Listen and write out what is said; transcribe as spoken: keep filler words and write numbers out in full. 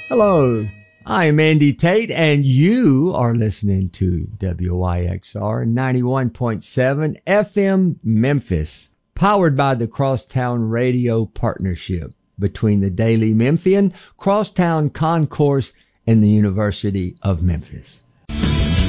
Hello, I'm Andy Tate, and you are listening to W Y X R ninety-one point seven F M Memphis, powered by the Crosstown Radio Partnership between the Daily Memphian, Crosstown Concourse, and the University of Memphis.